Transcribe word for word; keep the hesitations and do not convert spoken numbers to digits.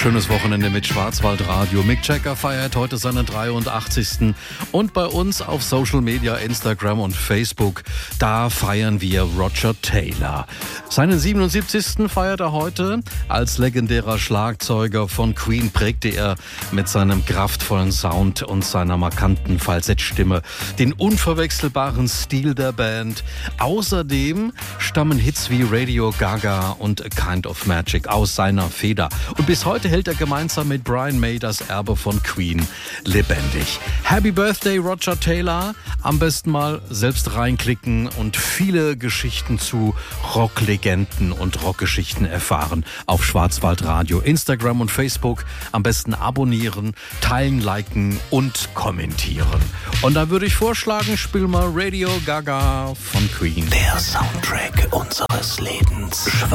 Schönes Wochenende mit Schwarzwaldradio. Mick Jagger feiert heute seinen dreiundachtzigsten Und bei uns auf Social Media, Instagram und Facebook, da feiern wir Roger Taylor. Seinen siebenundsiebzigsten feiert er heute. Als legendärer Schlagzeuger von Queen prägte er mit seinem kraftvollen Sound und seiner markanten Falsettstimme den unverwechselbaren Stil der Band. Außerdem stammen Hits wie Radio Gaga und A Kind of Magic aus seiner Feder. Und bis heute hält er gemeinsam mit Brian May das Erbe von Queen lebendig. Happy Birthday, Roger Taylor. Am besten mal selbst reinklicken und viele Geschichten zu Rocklegenden und Rockgeschichten erfahren auf Schwarzwaldradio, Instagram und Facebook. Am besten abonnieren, teilen, liken und kommentieren. Und da würde ich vorschlagen, spiel mal Radio Gaga von Queen. Der Soundtrack unseres Lebens.